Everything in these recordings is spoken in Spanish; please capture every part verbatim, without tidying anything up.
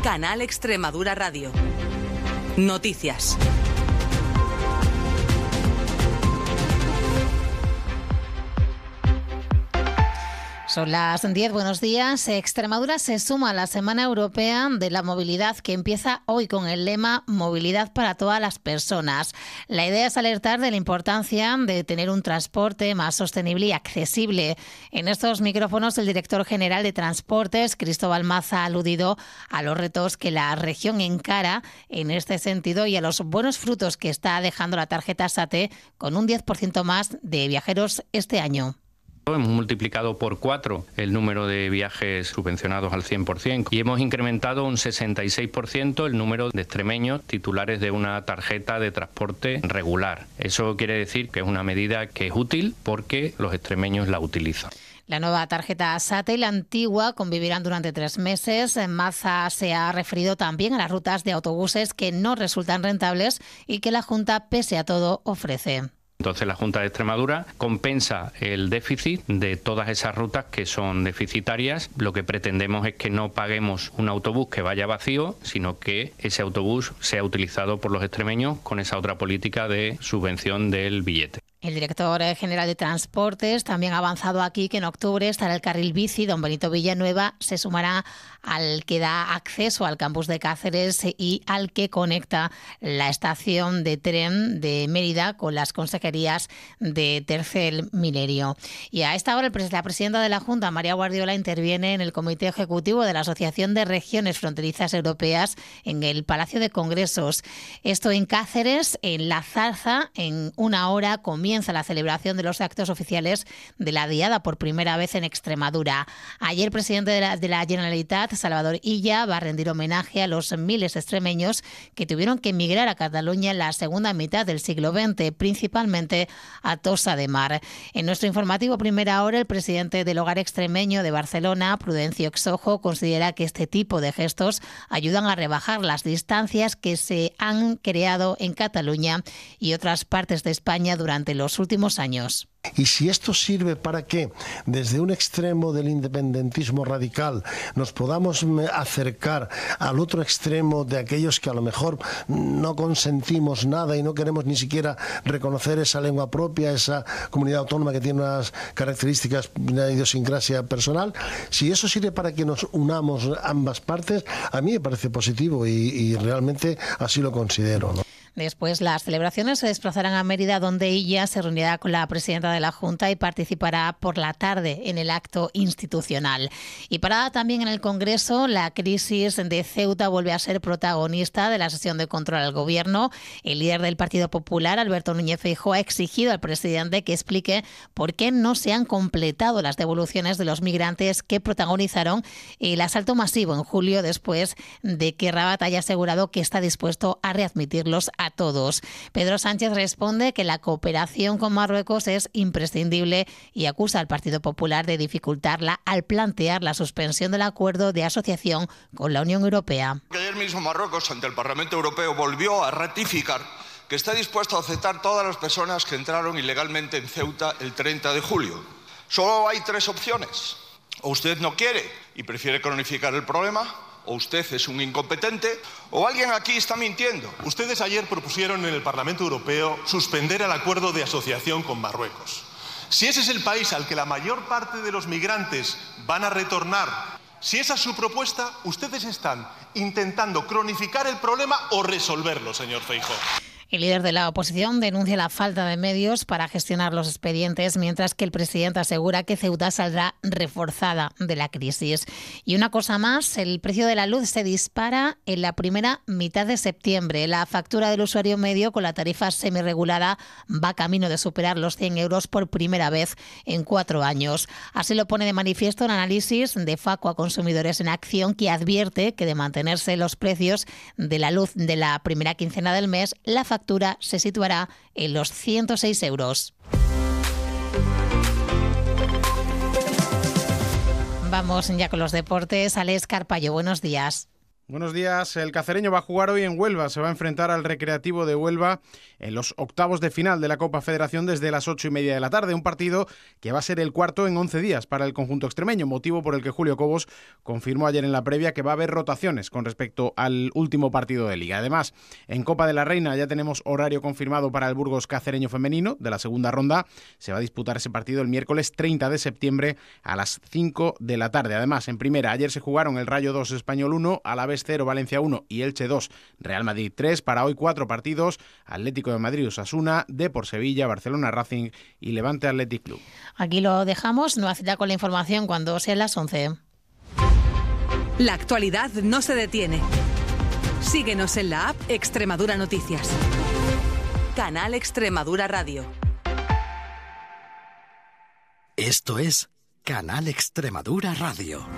Canal Extremadura Radio. Noticias. Son las diez, buenos días. Extremadura se suma a la Semana Europea de la Movilidad, que empieza hoy con el lema Movilidad para todas las personas. La idea es alertar de la importancia de tener un transporte más sostenible y accesible. En estos micrófonos, el director general de Transportes, Cristóbal Maza, ha aludido a los retos que la región encara en este sentido y a los buenos frutos que está dejando la tarjeta SATE, con un diez por ciento más de viajeros este año. Hemos multiplicado por cuatro el número de viajes subvencionados al cien por ciento y hemos incrementado un sesenta y seis por ciento el número de extremeños titulares de una tarjeta de transporte regular. Eso quiere decir que es una medida que es útil porque los extremeños la utilizan. La nueva tarjeta SATE y la antigua convivirán durante tres meses. Maza se ha referido también a las rutas de autobuses que no resultan rentables y que la Junta, pese a todo, ofrece. Entonces la Junta de Extremadura compensa el déficit de todas esas rutas que son deficitarias. Lo que pretendemos es que no paguemos un autobús que vaya vacío, sino que ese autobús sea utilizado por los extremeños con esa otra política de subvención del billete. El director general de Transportes también ha avanzado aquí que en octubre estará el carril bici. Don Benito Villanueva se sumará al que da acceso al campus de Cáceres y al que conecta la estación de tren de Mérida con las consejerías de Tercer Milenio. Y a esta hora la presidenta de la Junta, María Guardiola, interviene en el Comité Ejecutivo de la Asociación de Regiones Fronterizas Europeas en el Palacio de Congresos. Esto en Cáceres, en La Zarza. En una hora comienza la celebración de los actos oficiales de la Diada por primera vez en Extremadura. Ayer el presidente de la, de la Generalitat, Salvador Illa, va a rendir homenaje a los miles extremeños que tuvieron que emigrar a Cataluña en la segunda mitad del siglo veinte, principalmente a Tossa de Mar. En nuestro informativo Primera Hora, el presidente del Hogar Extremeño de Barcelona, Prudencio Exojo, considera que este tipo de gestos ayudan a rebajar las distancias que se han creado en Cataluña y otras partes de España durante los últimos años. Y si esto sirve para que desde un extremo del independentismo radical nos podamos acercar al otro extremo de aquellos que a lo mejor no consentimos nada y no queremos ni siquiera reconocer esa lengua propia, esa comunidad autónoma que tiene unas características, una idiosincrasia personal, si eso sirve para que nos unamos ambas partes, a mí me parece positivo y, y realmente así lo considero, ¿no? Después, las celebraciones se desplazarán a Mérida, donde ella se reunirá con la presidenta de la Junta y participará por la tarde en el acto institucional. Y parada también en el Congreso, la crisis de Ceuta vuelve a ser protagonista de la sesión de control al Gobierno. El líder del Partido Popular, Alberto Núñez Feijóo, ha exigido al presidente que explique por qué no se han completado las devoluciones de los migrantes que protagonizaron el asalto masivo en julio, después de que Rabat haya asegurado que está dispuesto a readmitirlos a a todos. Pedro Sánchez responde que la cooperación con Marruecos es imprescindible y acusa al Partido Popular de dificultarla al plantear la suspensión del acuerdo de asociación con la Unión Europea. Ayer mismo Marruecos, ante el Parlamento Europeo, volvió a ratificar que está dispuesto a aceptar todas las personas que entraron ilegalmente en Ceuta el treinta de julio. Solo hay tres opciones. O usted no quiere y prefiere cronificar el problema, o usted es un incompetente, o alguien aquí está mintiendo. Ustedes ayer propusieron en el Parlamento Europeo suspender el acuerdo de asociación con Marruecos. Si ese es el país al que la mayor parte de los migrantes van a retornar, si esa es su propuesta, ustedes están intentando cronificar el problema o resolverlo, señor Feijóo. El líder de la oposición denuncia la falta de medios para gestionar los expedientes, mientras que el presidente asegura que Ceuta saldrá reforzada de la crisis. Y una cosa más, el precio de la luz se dispara en la primera mitad de septiembre. La factura del usuario medio con la tarifa semirregulada va camino de superar los cien euros por primera vez en cuatro años. Así lo pone de manifiesto un análisis de Facua Consumidores en Acción, que advierte que de mantenerse los precios de la luz de la primera quincena del mes, la factura factura se situará en los ciento seis euros. Vamos ya con los deportes. Alex Carpallo, buenos días. Buenos días. El Cacereño va a jugar hoy en Huelva. Se va a enfrentar al Recreativo de Huelva en los octavos de final de la Copa Federación desde las ocho y media de la tarde. Un partido que va a ser el cuarto en once días para el conjunto extremeño, motivo por el que Julio Cobos confirmó ayer en la previa que va a haber rotaciones con respecto al último partido de Liga. Además, en Copa de la Reina ya tenemos horario confirmado para el Burgos Cacereño femenino de la segunda ronda. Se va a disputar ese partido el miércoles treinta de septiembre a las cinco de la tarde. Además, en primera, ayer se jugaron el Rayo dos, Español uno, Alavés cero, Valencia uno y Elche dos, Real Madrid tres. Para hoy cuatro partidos: Atlético de Madrid, Osasuna, Depor Sevilla, Barcelona Racing y Levante Athletic Club. Aquí lo dejamos, nueva cita con la información cuando sean las once. La actualidad no se detiene. Síguenos en la app Extremadura Noticias. Canal Extremadura Radio. Esto es Canal Extremadura Radio.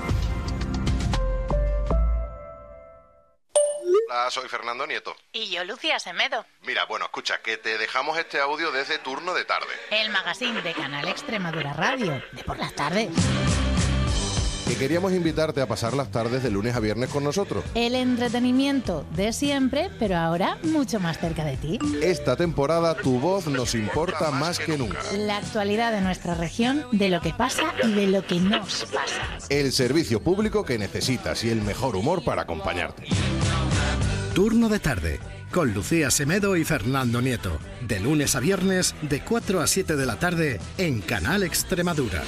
Hola, soy Fernando Nieto. Y yo, Lucía Semedo. Mira, bueno, escucha, que te dejamos este audio desde Turno de Tarde. El magazine de Canal Extremadura Radio, de por las tardes. Que queríamos invitarte a pasar las tardes de lunes a viernes con nosotros. El entretenimiento de siempre, pero ahora mucho más cerca de ti. Esta temporada tu voz nos importa más que nunca. La actualidad de nuestra región, de lo que pasa y de lo que nos pasa. El servicio público que necesitas y el mejor humor para acompañarte. Turno de Tarde, con Lucía Semedo y Fernando Nieto. De lunes a viernes, de cuatro a siete de la tarde, en Canal Extremadura.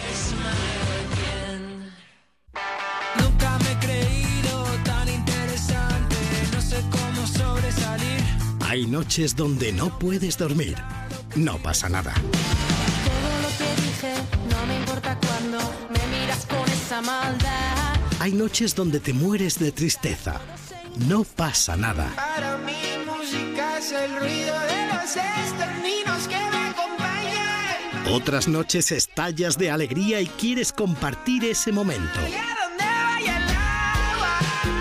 Nunca me he creído tan interesante, no sé cómo sobresalir. Hay noches donde no puedes dormir. No pasa nada. Todo lo que dije, no me importa cuando me miras con esa maldad. Hay noches donde te mueres de tristeza. No pasa nada. Para mí música es el ruido de los exterminos que me acompañan. Otras noches estallas de alegría y quieres compartir ese momento. Y a donde vaya el agua,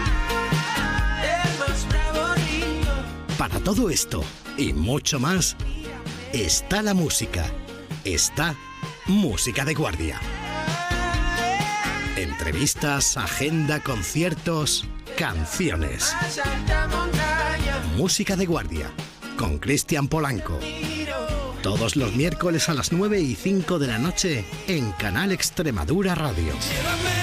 el más bravo río. Para todo esto y mucho más, está la música. Está Música de Guardia. Entrevistas, agenda, conciertos, canciones. Música de Guardia, con Cristian Polanco. Todos los miércoles a las nueve y cinco de la noche en Canal Extremadura Radio.